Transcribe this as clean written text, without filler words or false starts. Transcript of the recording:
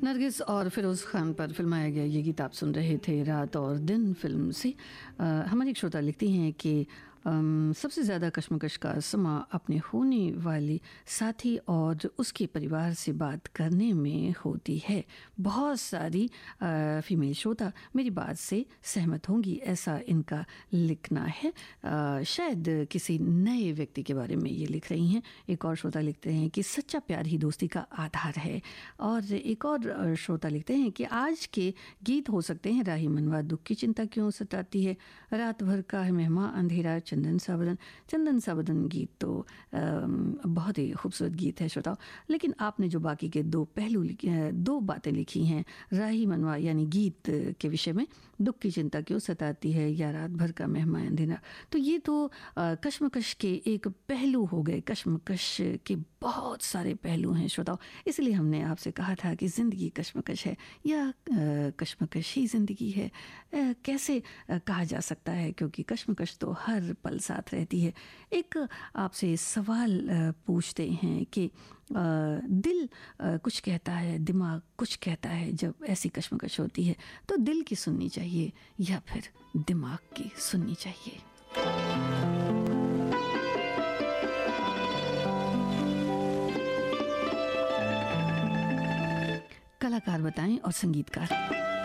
नरगिस और फिरोज़ खान पर फिल्माया गया ये गीत आप सुन रहे थे रात और दिन फिल्म से। हमारी एक श्रोता लिखती हैं कि सबसे ज़्यादा कश्मकश का समा अपने होने वाले साथी और उसके परिवार से बात करने में होती है। बहुत सारी फीमेल श्रोता मेरी बात से सहमत होंगी, ऐसा इनका लिखना है। शायद किसी नए व्यक्ति के बारे में ये लिख रही हैं। एक और श्रोता लिखते हैं कि सच्चा प्यार ही दोस्ती का आधार है। और एक और श्रोता लिखते हैं कि आज के गीत हो सकते हैं राही मनवा, दुख की चिंता क्यों सताती है, रात भर का है मेहमा अंधेरा, चंदन सा बदन गीत तो बहुत ही खूबसूरत गीत है श्रोताओ। लेकिन आपने जो बाकी के दो बातें लिखी हैं, राही मनवा यानी गीत के विषय में, दुख की चिंता क्यों सताती है या रात भर का मेहमा अंधेरा, तो ये तो कश्मकश के एक पहलू हो गए। कश्मकश के बहुत सारे पहलू हैं श्रोताओ, इसलिए हमने आपसे कहा था कि ज़िंदगी कश्मकश है या कश्मकश ही ज़िंदगी है, कैसे कहा जा सकता है, क्योंकि कश्मकश तो हर पल साथ रहती है। एक आपसे सवाल पूछते हैं कि दिल कुछ कहता है, दिमाग कुछ कहता है। जब ऐसी कश्मकश होती है तो दिल की सुननी चाहिए या फिर दिमाग की सुननी चाहिए? कलाकार बताएं और संगीतकार।